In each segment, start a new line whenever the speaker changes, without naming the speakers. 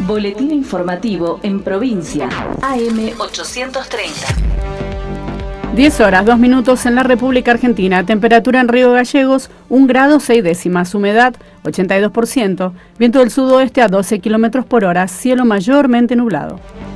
Boletín informativo en provincia. AM 830.
10 horas, 2 minutos en la República Argentina. Temperatura en Río Gallegos, 1 grado 6 décimas. Humedad, 82%. Viento del sudoeste a 12 kilómetros por hora. Cielo mayormente nublado.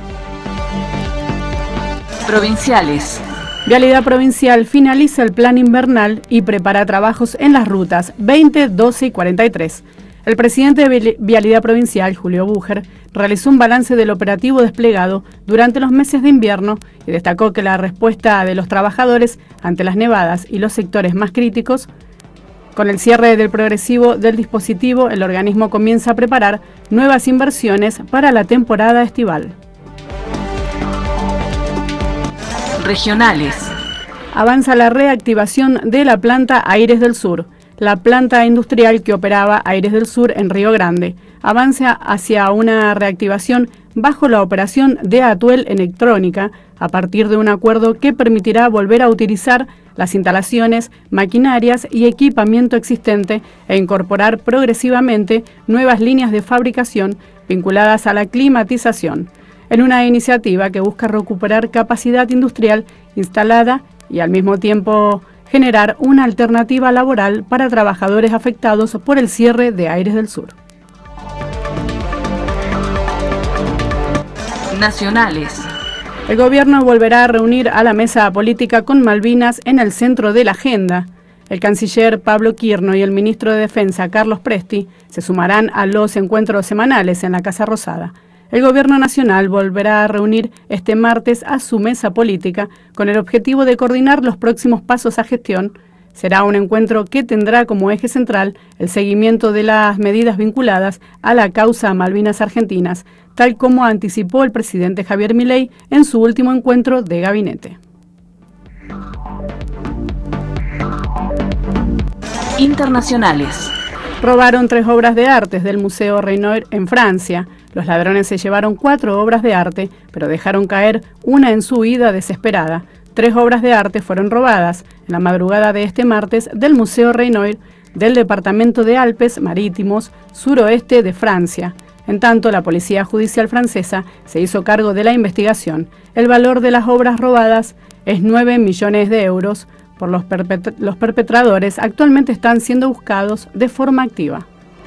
Provinciales.
Vialidad Provincial finaliza el plan invernal y prepara trabajos en las rutas 20, 12 y 43. El presidente de Vialidad Provincial, Julio Búger, realizó un balance del operativo desplegado durante los meses de invierno y destacó que la respuesta de los trabajadores ante las nevadas y los sectores más críticos. Con el cierre del progresivo del dispositivo, el organismo comienza a preparar nuevas inversiones para la temporada estival.
Regionales.
Avanza la reactivación de la planta Aires del Sur. La planta industrial que operaba Aires del Sur en Río Grande avanza hacia una reactivación bajo la operación de Atuel Electrónica a partir de un acuerdo que permitirá volver a utilizar las instalaciones, maquinarias y equipamiento existente e incorporar progresivamente nuevas líneas de fabricación vinculadas a la climatización, en una iniciativa que busca recuperar capacidad industrial instalada y al mismo tiempo generar una alternativa laboral para trabajadores afectados por el cierre de Aires del Sur.
Nacionales.
El gobierno volverá a reunir a la mesa política con Malvinas en el centro de la agenda. El canciller Pablo Quirno y el ministro de Defensa Carlos Presti se sumarán a los encuentros semanales en la Casa Rosada. El Gobierno Nacional volverá a reunir este martes a su mesa política con el objetivo de coordinar los próximos pasos a gestión. Será un encuentro que tendrá como eje central el seguimiento de las medidas vinculadas a la causa Malvinas Argentinas, tal como anticipó el presidente Javier Milei en su último encuentro de gabinete.
Internacionales.
Robaron 3 obras de arte del Museo Renoir en Francia. Los ladrones se llevaron 4 obras de arte, pero dejaron caer una en su huida desesperada. 3 obras de arte fueron robadas en la madrugada de este martes del Museo Renoir del departamento de Alpes Marítimos, suroeste de Francia. En tanto, la Policía Judicial francesa se hizo cargo de la investigación. El valor de las obras robadas es 9 millones de euros. Por los perpetradores actualmente están siendo buscados de forma activa.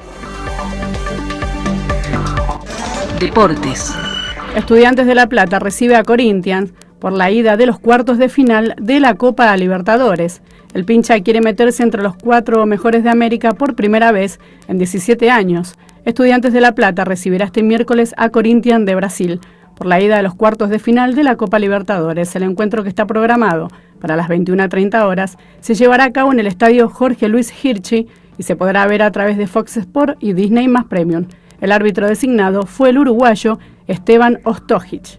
Deportes.
Estudiantes de La Plata recibe a Corinthians por la ida de los cuartos de final de la Copa Libertadores. El Pincha quiere meterse entre los 4 mejores de América por primera vez en 17 años. Estudiantes de La Plata recibirá este miércoles a Corinthians de Brasil por la ida de los cuartos de final de la Copa Libertadores. El encuentro, que está programado para las 21:30 horas, se llevará a cabo en el estadio Jorge Luis Hirschi y se podrá ver a través de Fox Sport y Disney+ Premium. El árbitro designado fue el uruguayo Esteban Ostojic.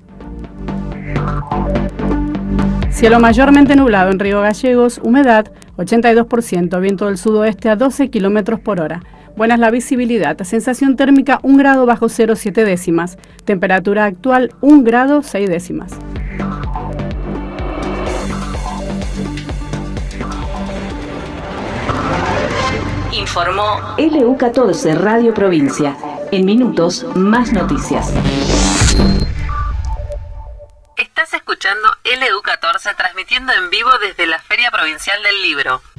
Cielo mayormente nublado en Río Gallegos, humedad 82%, viento del sudoeste a 12 kilómetros por hora. Buena es la visibilidad, sensación térmica 1 grado bajo 0, 7 décimas. Temperatura actual 1 grado 6 décimas.
Informó LU14 Radio Provincia. En minutos, más noticias.
Estás escuchando LU14 transmitiendo en vivo desde la Feria Provincial del Libro.